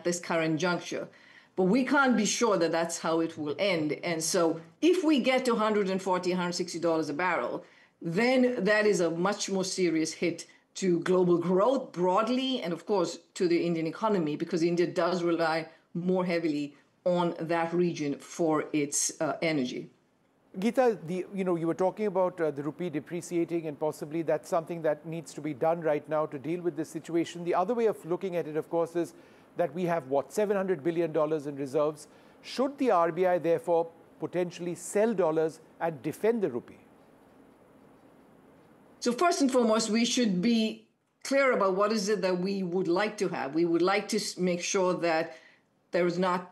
this current juncture. But we can't be sure that that's how it will end. And so if we get to $140, $160 a barrel, then that is a much more serious hit to global growth broadly, and of course to the Indian economy, because India does rely more heavily on that region for its energy. Geeta, you were talking about the rupee depreciating, and possibly that's something that needs to be done right now to deal with this situation. The other way of looking at it, of course, is that we have, what, $700 billion in reserves. Should the RBI therefore potentially sell dollars and defend the rupee? So first and foremost, we should be clear about what is it that we would like to have. We would like to make sure that there is not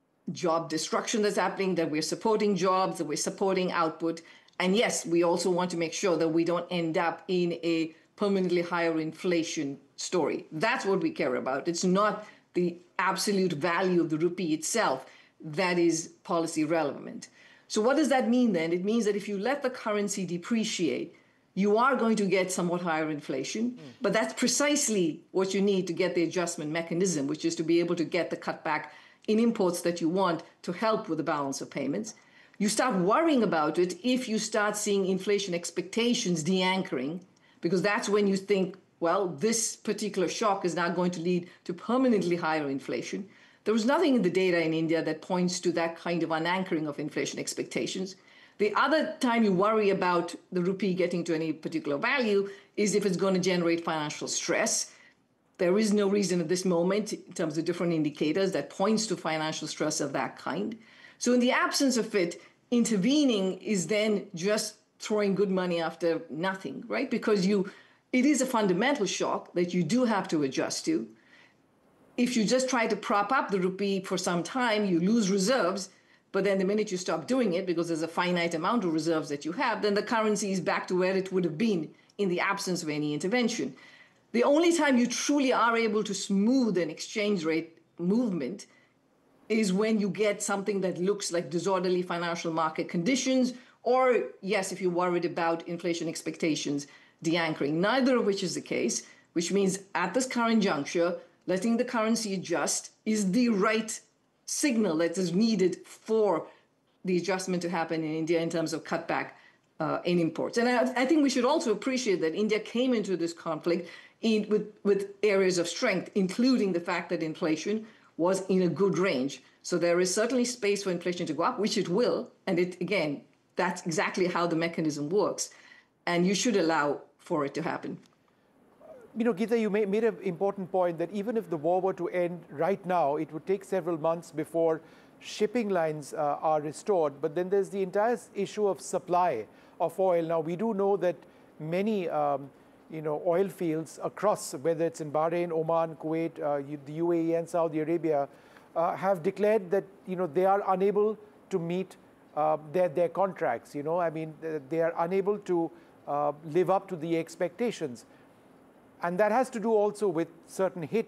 job destruction that's happening, that we're supporting jobs, that we're supporting output. And yes, we also want to make sure that we don't end up in a permanently higher inflation story. That's what we care about. It's not the absolute value of the rupee itself that is policy relevant. So what does that mean then? It means that if you let the currency depreciate, you are going to get somewhat higher inflation, but that's precisely what you need to get the adjustment mechanism, which is to be able to get the cutback in imports that you want to help with the balance of payments. You start worrying about it if you start seeing inflation expectations de-anchoring, because that's when you think, well, this particular shock is now going to lead to permanently higher inflation. There was nothing in the data in India that points to that kind of unanchoring of inflation expectations. The other time you worry about the rupee getting to any particular value is if it's going to generate financial stress. There is no reason at this moment, in terms of different indicators, that points to financial stress of that kind. So in the absence of it, intervening is then just throwing good money after nothing, right? Because it is a fundamental shock that you do have to adjust to. If you just try to prop up the rupee for some time, you lose reserves. But then the minute you stop doing it, because there's a finite amount of reserves that you have, then the currency is back to where it would have been in the absence of any intervention. The only time you truly are able to smooth an exchange rate movement is when you get something that looks like disorderly financial market conditions, or, yes, if you're worried about inflation expectations de-anchoring, neither of which is the case, which means at this current juncture, letting the currency adjust is the right signal that is needed for the adjustment to happen in India in terms of cutback in imports. And I think we should also appreciate that India came into this conflict with areas of strength, including the fact that inflation was in a good range. So there is certainly space for inflation to go up, which it will. And again, that's exactly how the mechanism works. And you should allow for it to happen. Geeta, you made an important point that even if the war were to end right now, it would take several months before shipping lines are restored. But then there's the entire issue of supply of oil. Now, we do know that many oil fields across, whether it's in Bahrain, Oman, Kuwait, the UAE and Saudi Arabia, have declared that they are unable to meet their contracts. I mean, they are unable to live up to the expectations. And that has to do also with certain hits